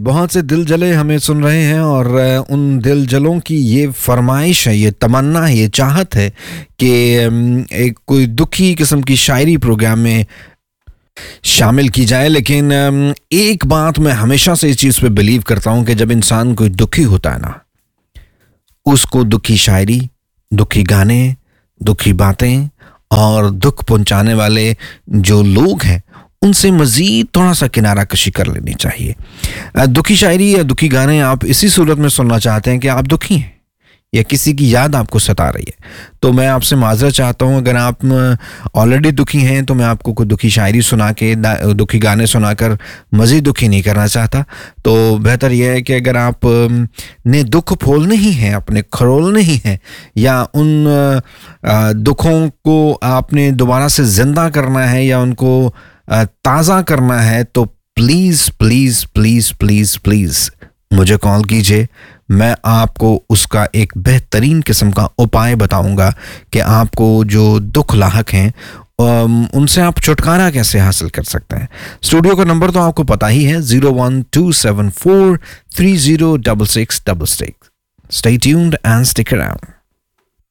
बहुत से दिल जले हमें सुन रहे हैं और उन दिल जलों की ये फरमाइश है, ये तमन्ना है, ये चाहत है कि एक कोई दुखी किस्म की शायरी प्रोग्राम में शामिल की जाए। लेकिन एक बात मैं हमेशा से इस चीज़ पे बिलीव करता हूँ कि जब इंसान कोई दुखी होता है ना, उसको दुखी शायरी, दुखी गाने, दुखी बातें और दुख पहुंचाने वाले जो लोग हैं उनसे मज़ीद थोड़ा सा किनारा कशी कर लेनी चाहिए। दुखी शायरी या दुखी गाने आप इसी सूरत में सुनना चाहते हैं कि आप दुखी हैं या किसी की याद आपको सता रही है, तो मैं आपसे माजरत चाहता हूँ। अगर आप ऑलरेडी दुखी हैं तो मैं आपको कोई दुखी शायरी सुना के, दुखी गाने सुनाकर मज़ीद दुखी नहीं करना चाहता। तो बेहतर यह है कि अगर आप ने दुख फोलने ही हैं, अपने खरोलने ही हैं, या उन दुखों को आपने दोबारा से ज़िंदा करना है या उनको ताज़ा करना है, तो please please please please please मुझे कॉल कीजिए। मैं आपको उसका एक बेहतरीन किस्म का उपाय बताऊंगा कि आपको जो दुख लाहक हैं उनसे आप छुटकारा कैसे हासिल कर सकते हैं। स्टूडियो का नंबर तो आपको पता ही है, 01274306666। Stay tuned and stick around.